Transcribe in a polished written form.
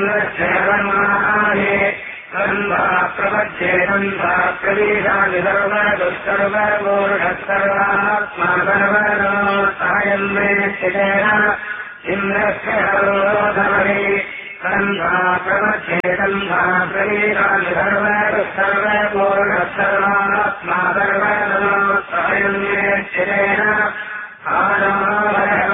शरणमाहे तन्वा प्रपद्ये तन्वा प्रवीशामि सर्वदुःसर्वमूढः सर्वात्मा सर्वनोत्तायम् मे स्थितेन इन्द्रस्य सर्वोधमहि तन्वा प्रपद्ये तन्वा प्रवीशामि सर्वदुःसर्वमूढः